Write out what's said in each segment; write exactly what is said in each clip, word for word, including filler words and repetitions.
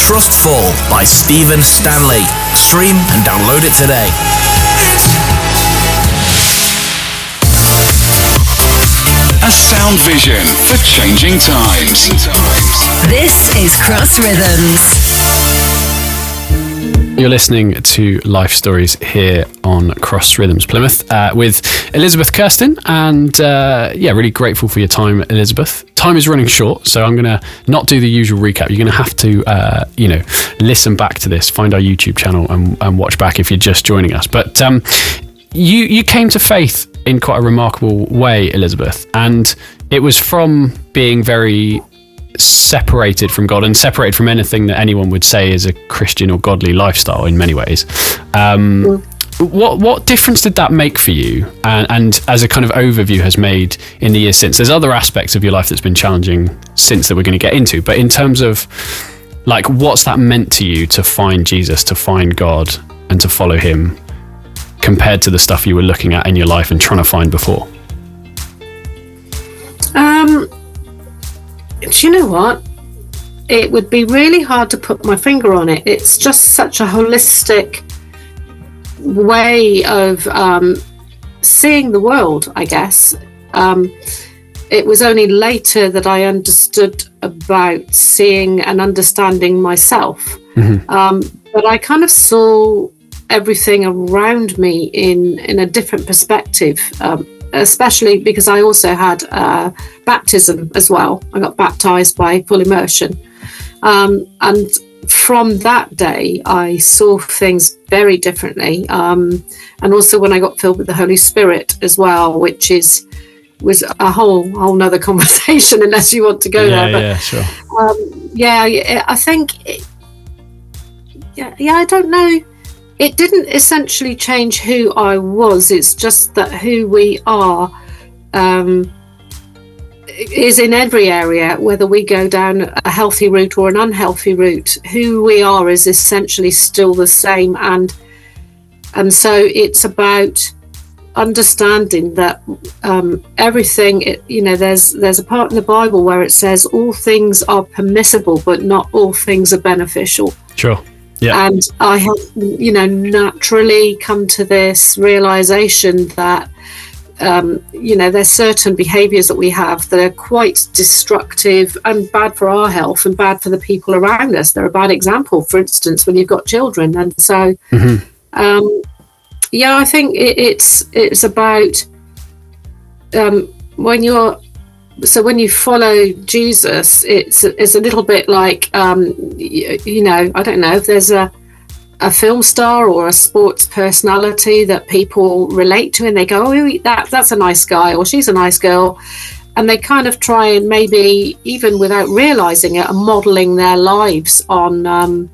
Trustful by Stephen Stanley. Stream and download it today. A sound vision for changing times. This is Cross Rhythms. You're listening to Life Stories here on Cross Rhythms Plymouth uh, with Elizabeth Kirsten, and uh, yeah, really grateful for your time, Elizabeth. Time is running short, so I'm going to not do the usual recap. You're going to have to, uh, you know, listen back to this, find our YouTube channel, and, and watch back if you're just joining us. But um, you you came to faith in quite a remarkable way, Elizabeth, and it was from being very separated from God and separated from anything that anyone would say is a Christian or godly lifestyle in many ways. Um, mm. What what difference did that make for you? And, and as a kind of overview has made in the years since, there's other aspects of your life that's been challenging since that we're going to get into. But in terms of like, what's that meant to you to find Jesus, to find God and to follow him compared to the stuff you were looking at in your life and trying to find before? Um, do you know what? It would be really hard to put my finger on it. It's just such a holistic way of um, seeing the world, I guess. Um, it was only later that I understood about seeing and understanding myself. Mm-hmm. Um, but I kind of saw everything around me in, in a different perspective, um, especially because I also had uh, baptism as well. I got baptized by full immersion. Um, and from that day, I saw things very differently. Um, and also when I got filled with the Holy Spirit as well, which is was a whole whole nother conversation unless you want to go yeah, there. But, yeah, sure. Um, yeah, I think, it, yeah, yeah, I don't know. It didn't essentially change who I was. It's just that who we are um, is in every area, whether we go down a healthy route or an unhealthy route. Who we are is essentially still the same, and and so it's about understanding that um, everything. It, you know, there's there's a part in the Bible where it says all things are permissible, but not all things are beneficial. Sure. Yeah. And I have, you know, naturally come to this realization that, um, you know, there's certain behaviors that we have that are quite destructive and bad for our health and bad for the people around us. They're a bad example, for instance, when you've got children. And so, mm-hmm. um, yeah, I think it, it's it's about um, when you're, so when you follow Jesus, it's it's a little bit like, um, you, you know, I don't know if there's a a film star or a sports personality that people relate to and they go, oh, that that's a nice guy or she's a nice girl. And they kind of try and maybe, even without realizing it, are modeling their lives on um,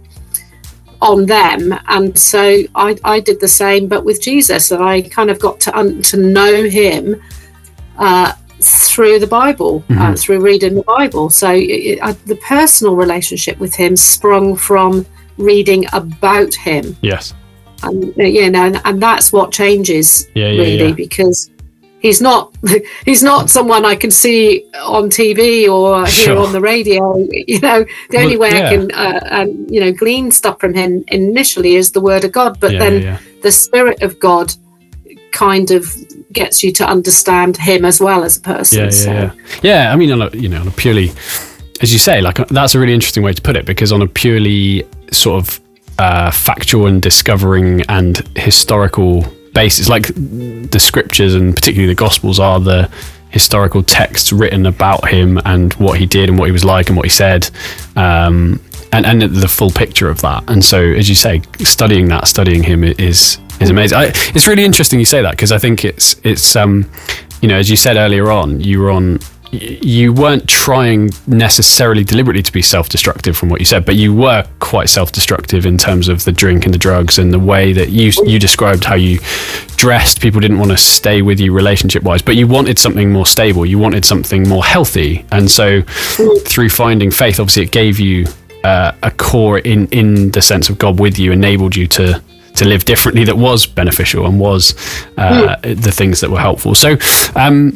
on them. And so I, I did the same, but with Jesus. And I kind of got to, un- to know him uh through the Bible, mm-hmm. uh, through reading the Bible. So it, uh, the personal relationship with him sprung from reading about him. Yes. And, you know, and, and that's what changes, yeah, yeah, really, yeah. because he's not he's not someone I can see on T V or hear sure. on the radio. You know, the well, only way yeah. I can, uh, um, you know, glean stuff from him initially is the Word of God, but yeah, then yeah. the Spirit of God kind of gets you to understand him as well as a person. Yeah, yeah, so. yeah. Yeah, I mean, on a, you know, on a purely, as you say, like that's a really interesting way to put it, because on a purely sort of uh, factual and discovering and historical basis, like the scriptures and particularly the Gospels are the historical texts written about him and what he did and what he was like and what he said, um, and and the full picture of that. And so, as you say, studying that, studying him is. is amazing. I, it's really interesting you say that, because I think it's it's um you know, as you said earlier on, you were on you weren't trying necessarily deliberately to be self-destructive from what you said, but you were quite self-destructive in terms of the drink and the drugs and the way that you you described how you dressed. People didn't want to stay with you relationship-wise, but you wanted something more stable. You wanted something more healthy. And so through finding faith, obviously it gave you uh, a core in, in the sense of God with you, enabled you to to live differently that was beneficial and was uh, mm. the things that were helpful. So um,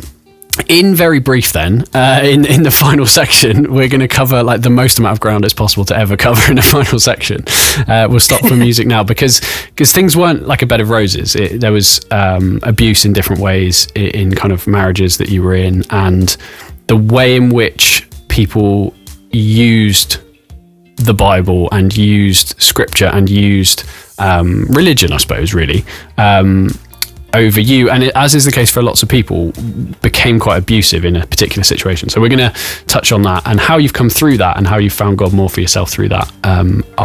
in very brief then, uh, in, in the final section, we're going to cover like the most amount of ground it's possible to ever cover in a final section. Uh, we'll stop for music now because because things weren't like a bed of roses. It, there was um, abuse in different ways in, in kind of marriages that you were in, and the way in which people used the Bible and used scripture and used um, religion, I suppose, really, um, over you, and it, as is the case for lots of people, became quite abusive in a particular situation. So we're going to touch on that and how you've come through that and how you've found God more for yourself through that. Um,